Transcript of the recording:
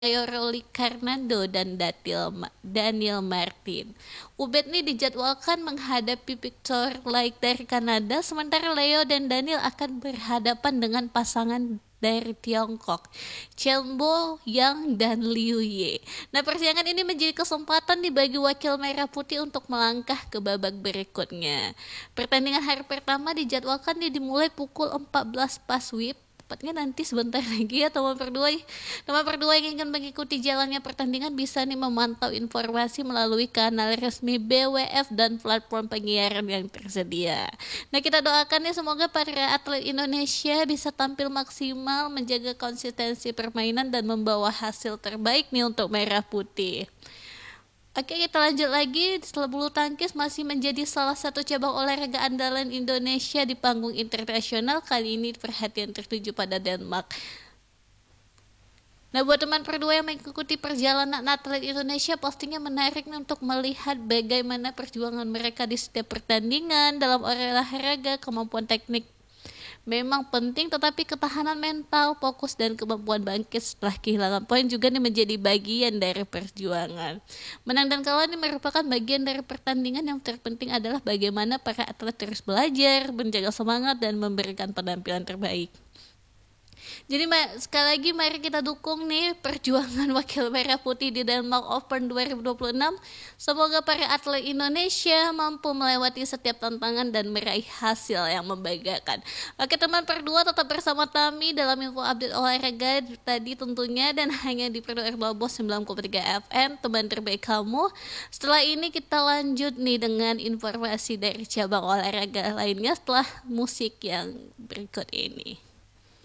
Roli Karnando dan Daniel Martin. Ubed nih dijadwalkan menghadapi Victor Light dari Kanada, sementara Leo dan Daniel akan berhadapan dengan pasangan dari Tiongkok, Chen Bo Yang dan Liu Ye. Nah, persaingan ini menjadi kesempatan dibagi wakil merah putih untuk melangkah ke babak berikutnya. Pertandingan hari pertama dijadwalkan dimulai pukul 14 pas WIB, tepatnya nanti sebentar lagi ya. Teman-teman yang ingin mengikuti jalannya pertandingan bisa nih memantau informasi melalui kanal resmi BWF dan platform penyiaran yang tersedia. Nah, kita doakan ya semoga para atlet Indonesia bisa tampil maksimal, menjaga konsistensi permainan dan membawa hasil terbaik nih untuk merah putih. Oke, kita lanjut lagi. Setelah bulu tangkis masih menjadi salah satu cabang olahraga andalan Indonesia di panggung internasional, kali ini perhatian tertuju pada Denmark. Nah, buat teman perdua yang mengikuti perjalanan atlet Indonesia, pastinya menarik untuk melihat bagaimana perjuangan mereka di setiap pertandingan dalam olahraga. Kemampuan teknik memang penting, tetapi ketahanan mental, fokus, dan kemampuan bangkit setelah kehilangan poin juga nih menjadi bagian dari perjuangan. Menang dan kalah ini merupakan bagian dari pertandingan. Yang terpenting adalah bagaimana para atlet terus belajar, menjaga semangat, dan memberikan penampilan terbaik. Jadi sekali lagi mari kita dukung nih perjuangan wakil merah putih di Denmark Open 2026. Semoga para atlet Indonesia mampu melewati setiap tantangan dan meraih hasil yang membanggakan. Oke teman perdua, tetap bersama kami dalam info update olahraga tadi tentunya, dan hanya di Perdu Erbabos 9,3 FM, teman terbaik kamu. Setelah ini kita lanjut nih dengan informasi dari cabang olahraga lainnya setelah musik yang berikut ini.